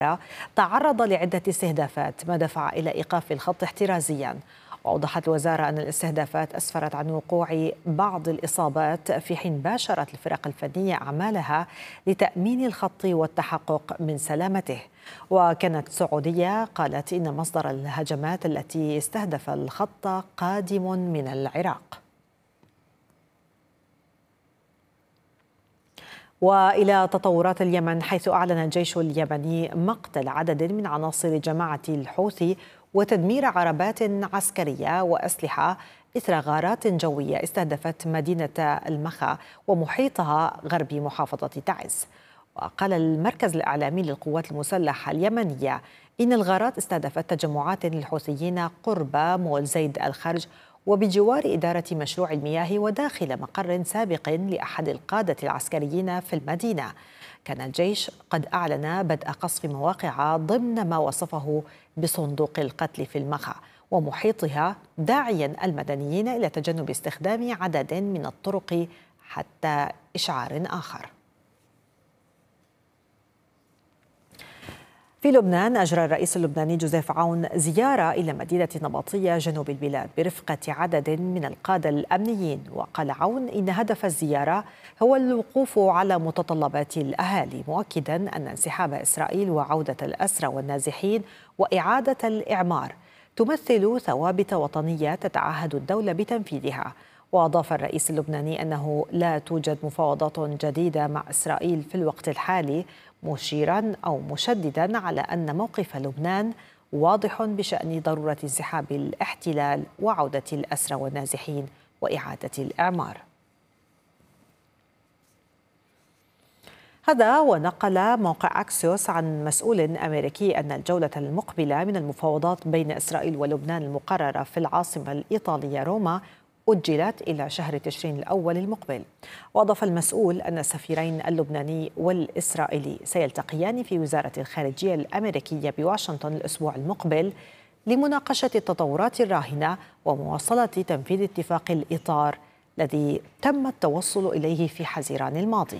تعرض لعدة استهدافات ما دفع إلى إيقاف الخط احترازيا. وأوضحت الوزارة أن الاستهدافات أسفرت عن وقوع بعض الإصابات في حين باشرت الفرق الفنية أعمالها لتأمين الخط والتحقق من سلامته. وكانت السعودية قالت إن مصدر الهجمات التي استهدف الخط قادم من العراق. وإلى تطورات اليمن، حيث أعلن الجيش اليمني مقتل عدد من عناصر جماعة الحوثي وتدمير عربات عسكرية وأسلحة إثر غارات جوية استهدفت مدينة المخا ومحيطها غرب محافظة تعز. وقال المركز الإعلامي للقوات المسلحة اليمنية إن الغارات استهدفت تجمعات للحوثيين قرب مول زيد الخرج وبجوار إدارة مشروع المياه وداخل مقر سابق لأحد القادة العسكريين في المدينة. كان الجيش قد أعلن بدء قصف مواقع ضمن ما وصفه بصندوق القتل في المخا ومحيطها، داعيا المدنيين إلى تجنب استخدام عدد من الطرق حتى إشعار آخر. في لبنان، أجرى الرئيس اللبناني جوزيف عون زيارة إلى مدينة نباطية جنوب البلاد برفقة عدد من القادة الأمنيين. وقال عون إن هدف الزيارة هو الوقوف على متطلبات الأهالي، مؤكدا أن انسحاب إسرائيل وعودة الأسرى والنازحين وإعادة الإعمار تمثل ثوابت وطنية تتعهد الدولة بتنفيذها. وأضاف الرئيس اللبناني أنه لا توجد مفاوضات جديدة مع إسرائيل في الوقت الحالي، مشيرا أو مشددا على أن موقف لبنان واضح بشأن ضرورة انسحاب الاحتلال وعودة الأسرى والنازحين وإعادة الإعمار. هذا ونقل موقع أكسيوس عن مسؤول أمريكي أن الجولة المقبلة من المفاوضات بين إسرائيل ولبنان المقررة في العاصمة الإيطالية روما أجلت إلى شهر تشرين الأول المقبل. وأضاف المسؤول أن السفيرين اللبناني والإسرائيلي سيلتقيان في وزارة الخارجية الأمريكية بواشنطن الأسبوع المقبل لمناقشة التطورات الراهنة ومواصلة تنفيذ اتفاق الإطار الذي تم التوصل إليه في حزيران الماضي.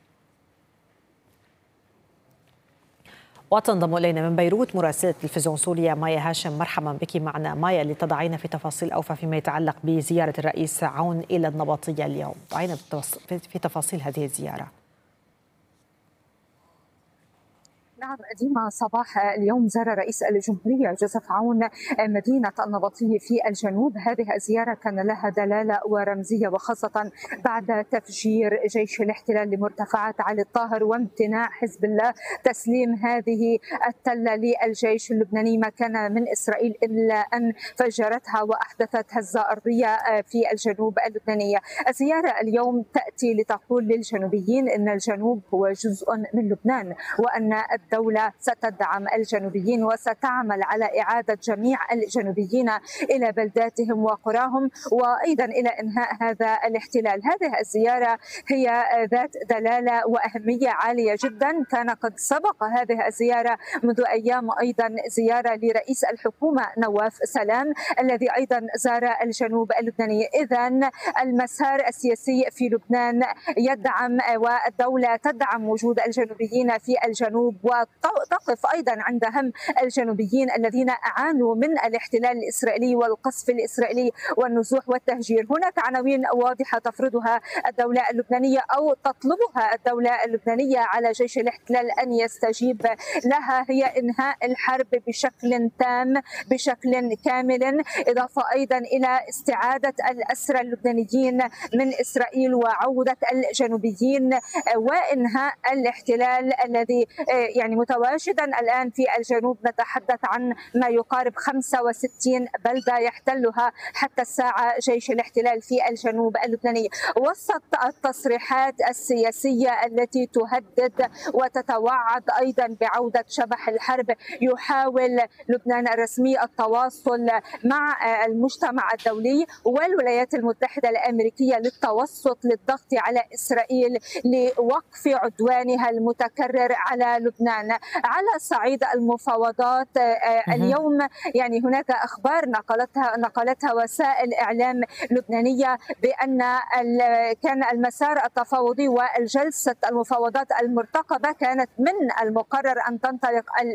وتنضم إلينا من بيروت مراسلة تلفزيون سوريا مايا هاشم. مرحبا بك معنا مايا لتضعينا في تفاصيل أوفى فيما يتعلق بزيارة الرئيس عون إلى النباطية اليوم. ضعينا في تفاصيل هذه الزيارة. نعم ديما، صباح اليوم زار رئيس الجمهورية جوزيف عون مدينة النباطية في الجنوب. هذه الزيارة كان لها دلالة ورمزية، وخاصة بعد تفجير جيش الاحتلال لمرتفعات علي الطاهر وامتناع حزب الله تسليم هذه التلة للجيش اللبناني، ما كان من إسرائيل إلا أن فجرتها وأحدثت هزة أرضية في الجنوب اللبنانية. الزيارة اليوم تأتي لتقول للجنوبيين أن الجنوب هو جزء من لبنان، وأن الدولة ستدعم الجنوبيين وستعمل على إعادة جميع الجنوبيين إلى بلداتهم وقراهم، وأيضا إلى إنهاء هذا الاحتلال. هذه الزيارة هي ذات دلالة وأهمية عالية جدا. كان قد سبق هذه الزيارة منذ أيام أيضا زيارة لرئيس الحكومة نواف سلام الذي أيضا زار الجنوب اللبناني. إذن المسار السياسي في لبنان يدعم والدولة تدعم وجود الجنوبيين في الجنوب وتقف أيضا عند هم الجنوبيين الذين أعانوا من الاحتلال الإسرائيلي والقصف الإسرائيلي والنزوح والتهجير. هناك عناوين واضحة تفرضها الدولة اللبنانية أو تطلبها الدولة اللبنانية على جيش الاحتلال أن يستجيب لها، هي إنهاء الحرب بشكل تام بشكل كامل، إضافة أيضا إلى استعادة الأسرى اللبنانيين من إسرائيل وعودة الجنوبيين وإنهاء الاحتلال الذي يعني متواجدا الآن في الجنوب. نتحدث عن ما يقارب 65 بلدة يحتلها حتى الساعة جيش الاحتلال في الجنوب اللبناني. وسط التصريحات السياسية التي تهدد وتتوعد أيضا بعودة شبح الحرب، يحاول لبنان الرسمي التواصل مع المجتمع الدولي والولايات المتحدة الأمريكية للتوسط للضغط على إسرائيل لوقف عدوانها المتكرر على لبنان. على صعيد المفاوضات اليوم يعني هناك أخبار نقلتها وسائل إعلام لبنانية بأن كان المسار التفاوضي والجلسة المفاوضات المرتقبة كانت من المقرر أن تنطلق